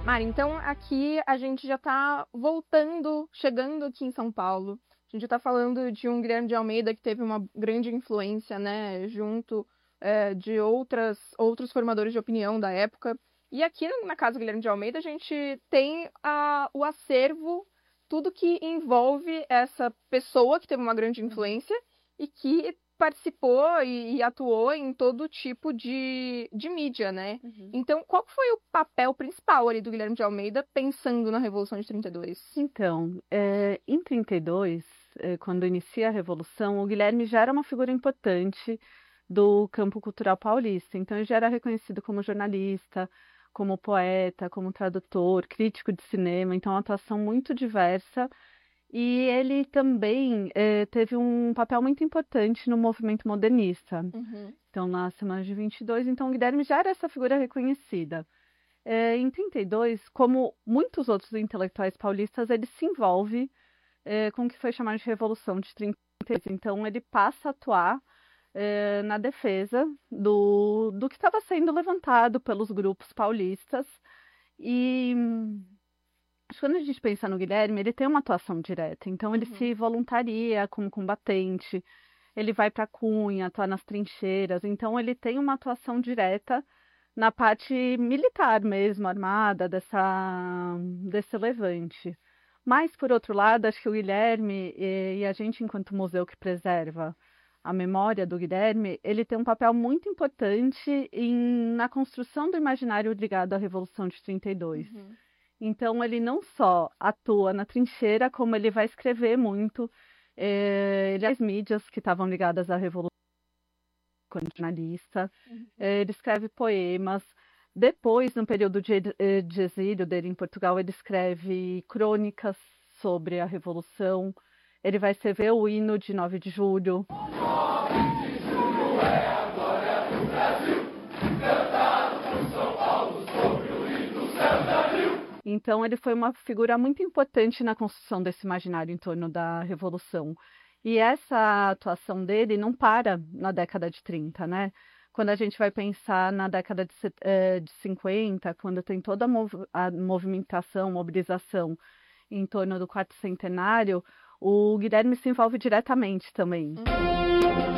Mari, então aqui a gente já está voltando, chegando aqui em São Paulo. A gente está falando de um Guilherme de Almeida que teve uma grande influência, né, junto de outros formadores de opinião da época. E aqui na Casa Guilherme de Almeida a gente tem o acervo, tudo que envolve essa pessoa que teve uma grande influência e que participou e atuou em todo tipo de mídia, né? Então, qual que foi o papel principal ali do Guilherme de Almeida pensando na Revolução de 32? Então, em 32, quando inicia a Revolução, o Guilherme já era uma figura importante do campo cultural paulista. Então, ele já era reconhecido como jornalista, como poeta, como tradutor, crítico de cinema. Então, uma atuação muito diversa. E ele também teve um papel muito importante no movimento modernista. Então, na Semana de 22, então, o Guilherme já era essa figura reconhecida. Em 32, como muitos outros intelectuais paulistas, ele se envolve com o que foi chamado de Revolução de 32. Então, ele passa a atuar na defesa do que estava sendo levantado pelos grupos paulistas. E quando a gente pensa no Guilherme, ele tem uma atuação direta. Então, ele se voluntaria como combatente, ele vai para a Cunha, atua nas trincheiras. Então, ele tem uma atuação direta na parte militar mesmo, armada, desse levante. Mas, por outro lado, acho que o Guilherme e a gente, enquanto museu que preserva a memória do Guilherme, ele tem um papel muito importante na construção do imaginário ligado à Revolução de 32. Então, ele não só atua na trincheira, como ele vai escrever muito. Ele as mídias que estavam ligadas à Revolução, quando jornalista. Ele escreve poemas. Depois, no período de exílio dele em Portugal, ele escreve crônicas sobre a Revolução. Ele vai escrever o hino de 9 de julho. 9 de julho é a glória do Brasil, cantado por São Paulo sobre o lindo céu da Rio. Então, ele foi uma figura muito importante na construção desse imaginário em torno da Revolução. E essa atuação dele não para na década de 30, né? Quando a gente vai pensar na década de 50, quando tem toda a movimentação, mobilização em torno do quarto centenário, o Guilherme se envolve diretamente também.